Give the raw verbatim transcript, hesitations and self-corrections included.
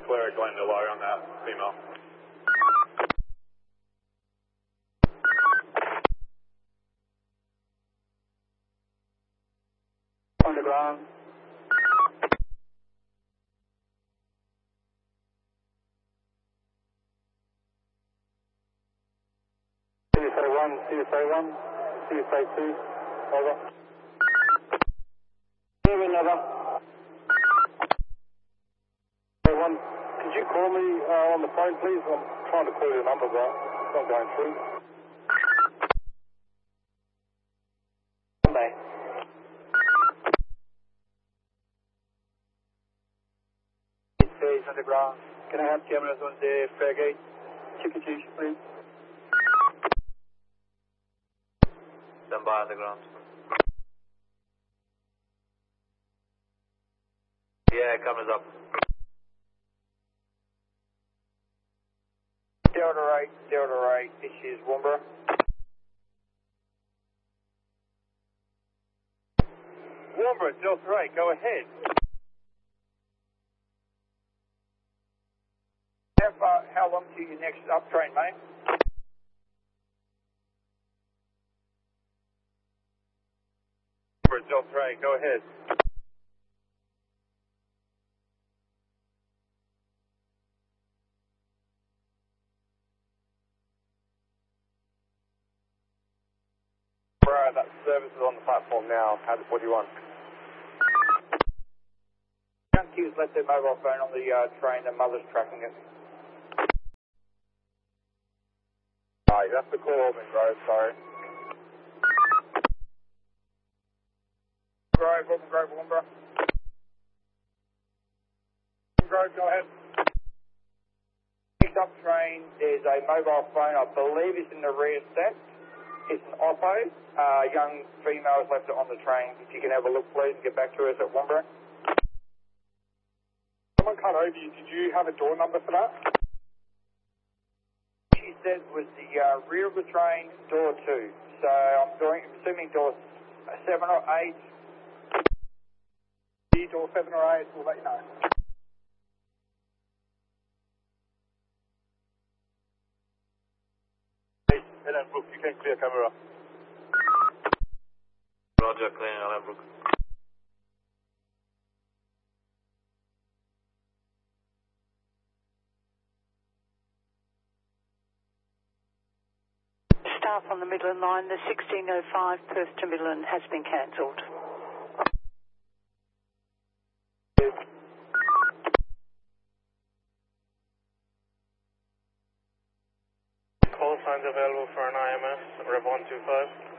clear at Glendale on that female. On the ground. C S A one, C S A one, C S A two, over. Here another. One, could you call me uh, on the phone, please? I'm trying to call your number, but it's not going through. Monday. It's underground. Can I have cameras on the Fairgate? Chickadee, please. Stand by underground. Yeah, cameras up. Delta eight, Delta eight, this is Woomera. Woomera, Delta eight, go ahead. How far, how long to your next up train, mate? Woomera, Delta eight, go ahead. Right, that service is on the platform now. How, what do you want? Junkies left their mobile phone on the uh, train. The mother's tracking it. Oh, you have to call Auburn Grove, sorry. Grove, Auburn Grove, Woomera. Auburn Grove, go ahead. Next up train, there's a mobile phone. I believe it's in the rear set. It's an Oppo. Uh, young female has left it on the train. If you can have a look, please, and get back to us at Woomera. Someone cut over you. Did you have a door number for that? She said was the uh, rear of the train, door two. So I'm going, assuming door seven or eight. Door seven or eight, we'll let you know. Ellen Brook, you can clear camera. Roger, clearing Ellen Brook. Staff on the Midland line, the sixteen oh five Perth to Midland has been cancelled. Call signs available for an I M S, Rev one two five.